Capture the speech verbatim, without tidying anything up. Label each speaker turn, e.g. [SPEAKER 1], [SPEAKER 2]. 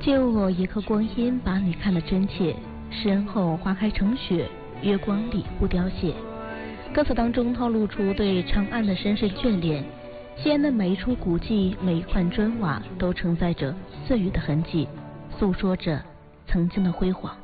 [SPEAKER 1] 借我一刻光阴，把你看得真切。身后花开成雪，月光里不凋谢。歌词当中透露出对长安的深深眷恋。西安的每一处古迹，每一块砖瓦，都承载着岁月的痕迹，诉说着曾经的辉煌。